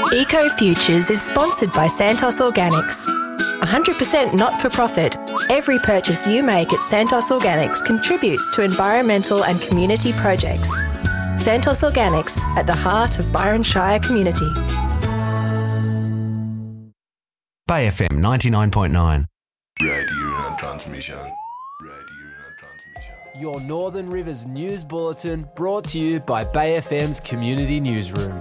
Eco Futures is sponsored by Santos Organics. 100% not-for-profit, every purchase you make at Santos Organics contributes to environmental and community projects. Santos Organics, at the heart of Byron Shire community. Bay FM 99.9. Radio transmission. Your Northern Rivers News Bulletin, brought to you by Bay FM's Community Newsroom.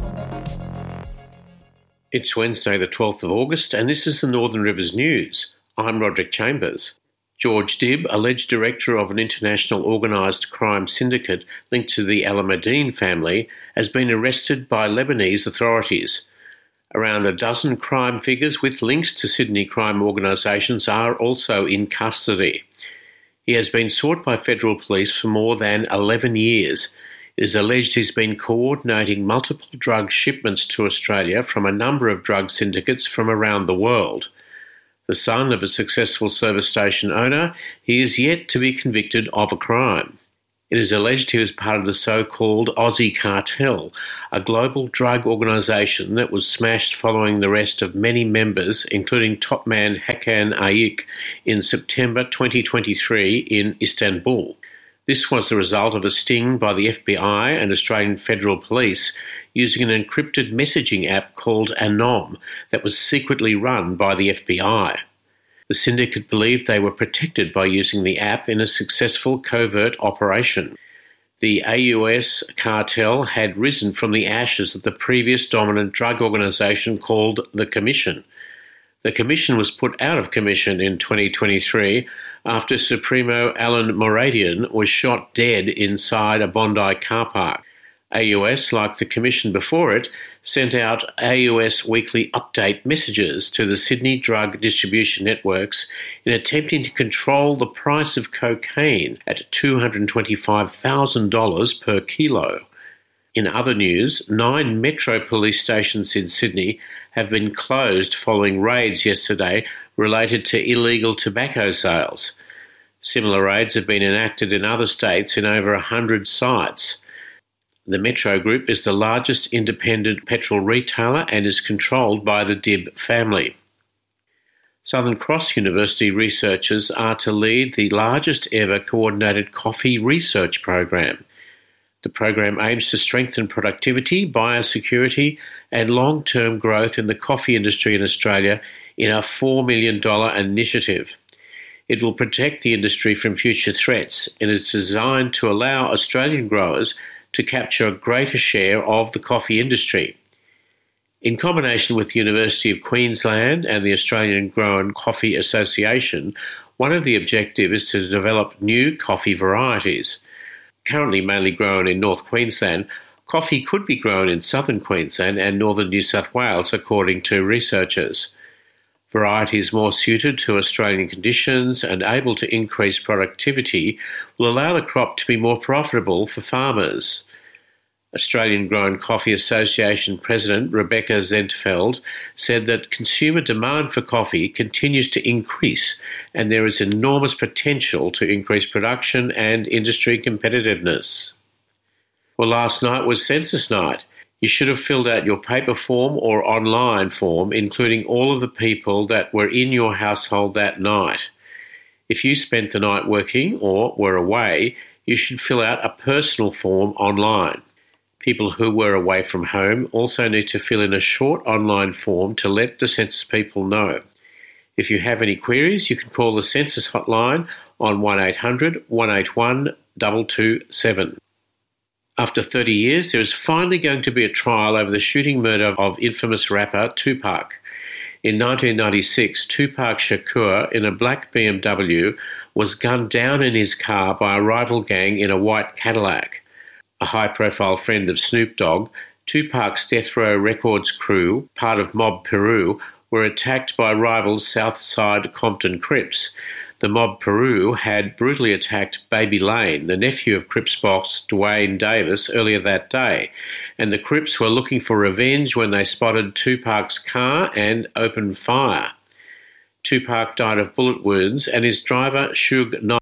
It's Wednesday the 12th of August and this is the Northern Rivers News. I'm Roderick Chambers. George Dibb, alleged director of an international organised crime syndicate linked to the Alameddine family, has been arrested by Lebanese authorities. Around a dozen crime figures with links to Sydney crime organisations are also in custody. He has been sought by federal police for more than 11 years. It is alleged he's been coordinating multiple drug shipments to Australia from a number of drug syndicates from around the world. The son of a successful service station owner, he is yet to be convicted of a crime. It is alleged he was part of the so-called Aussie Cartel, a global drug organisation that was smashed following the arrest of many members, including top man Hakan Ayik, in September 2023 in Istanbul. This was the result of a sting by the FBI and Australian Federal Police using an encrypted messaging app called Anom that was secretly run by the FBI. The syndicate believed they were protected by using the app in a successful covert operation. The AUS cartel had risen from the ashes of the previous dominant drug organisation called the Commission. The Commission was put out of commission in 2023 after Supremo Alan Moradian was shot dead inside a Bondi car park. AUS, like the Commission before it, sent out AUS weekly update messages to the Sydney drug distribution networks in attempting to control the price of cocaine at $225,000 per kilo. In other news, 9 Metro police stations in Sydney have been closed following raids yesterday related to illegal tobacco sales. Similar raids have been enacted in other states in over 100 sites. The Metro Group is the largest independent petrol retailer and is controlled by the Dibb family. Southern Cross University researchers are to lead the largest ever coordinated coffee research program. The program aims to strengthen productivity, biosecurity and long-term growth in the coffee industry in Australia in a $4 million initiative. It will protect the industry from future threats and it's designed to allow Australian growers to capture a greater share of the coffee industry. In combination with the University of Queensland and the Australian Grown Coffee Association, one of the objectives is to develop new coffee varieties. Currently mainly grown in North Queensland, coffee could be grown in southern Queensland and northern New South Wales, according to researchers. Varieties more suited to Australian conditions and able to increase productivity will allow the crop to be more profitable for farmers. Australian Grown Coffee Association President Rebecca Zentfeld said that consumer demand for coffee continues to increase and there is enormous potential to increase production and industry competitiveness. Well, last night was census night. You should have filled out your paper form or online form, including all of the people that were in your household that night. If you spent the night working or were away, you should fill out a personal form online. People who were away from home also need to fill in a short online form to let the census people know. If you have any queries, you can call the census hotline on 1800 181 227. After 30 years, there is finally going to be a trial over the shooting murder of infamous rapper Tupac. In 1996, Tupac Shakur, in a black BMW, was gunned down in his car by a rival gang in a white Cadillac. A high-profile friend of Snoop Dogg, Tupac's Death Row Records crew, part of Mob Peru, were attacked by rivals Southside Compton Crips. The Mob Peru had brutally attacked Baby Lane, the nephew of Crips boss Dwayne Davis, earlier that day, and the Crips were looking for revenge when they spotted Tupac's car and opened fire. Tupac died of bullet wounds and his driver, Suge Knight,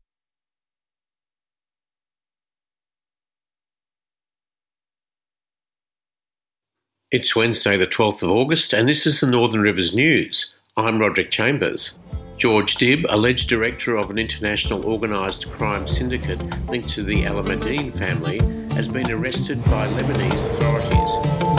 It's Wednesday the 12th of August and this is the Northern Rivers News. I'm Roderick Chambers. George Dibb, alleged director of an international organised crime syndicate linked to the Al Madeen family, has been arrested by Lebanese authorities.